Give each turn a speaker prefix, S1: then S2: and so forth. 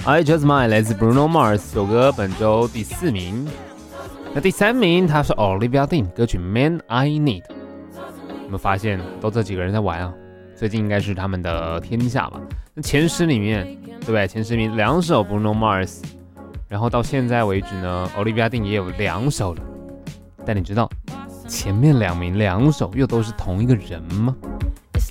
S1: I Just Mine 来自 Bruno Mars 这首歌，本周第4名。那第3名，它是 Olivia Dean 歌曲 Man I Need。有没有发现，都这几个人在玩啊？最近应该是他们的天下吧？那前10里面，对不对？前10名2首 Bruno Mars， 然后到现在为止呢 ，Olivia Dean 也有2首了。但你知道前面2名2首又都是同一个人吗？